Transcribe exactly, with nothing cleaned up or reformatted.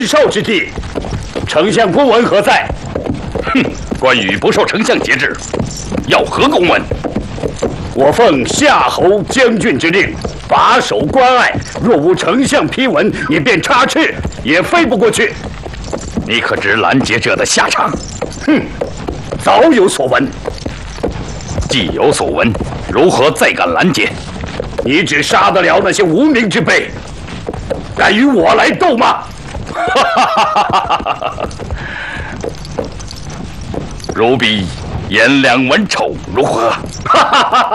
寿之地，丞相公文何在？ 哼，关羽不受丞相节制，要何公文？ 我奉夏侯将军之令，把守关隘。若无丞相批文，你便插翅也飞不过去。 你可知拦截者的下场？ 哼，早有所闻。 既有所闻，如何再敢拦截？ 你只杀得了那些无名之辈，敢与我来斗吗？哈哈哈哈哈！ 如比颜良文丑如何？ 哈哈哈哈！